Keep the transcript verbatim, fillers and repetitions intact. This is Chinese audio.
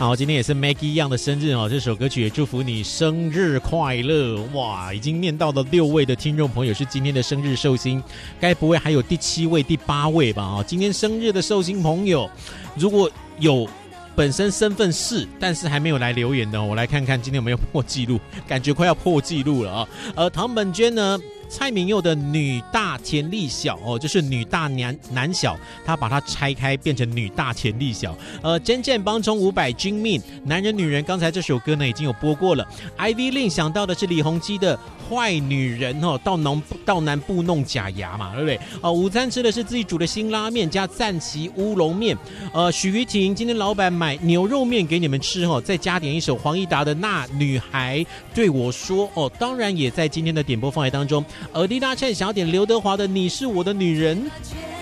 好，今天也是 Maggie 一样的生日哦，这首歌曲也祝福你生日快乐。哇，已经念到了六位的听众朋友是今天的生日寿星，该不会还有第七位、第八位吧？哦，今天生日的寿星朋友，如果有本身身份是，但是还没有来留言的，我来看看今天有没有破纪录，感觉快要破纪录了啊！而唐本娟呢？蔡明佑的女大田力小哦，就是女大男男小，他把它拆开变成女大田力小。呃，真正帮中五百军命，男人女人，刚才这首歌呢已经有播过了。I V 令想到的是李弘基的坏女人哦，到南到南部弄假牙嘛，对不对？哦，午餐吃的是自己煮的辛拉面加赞岐乌龙面。呃，许瑜婷今天老板买牛肉面给你们吃哦，再加点一首黄义达的《那女孩对我说》哦，当然也在今天的点播范围当中。而丽娜倩想要点刘德华的《你是我的女人》。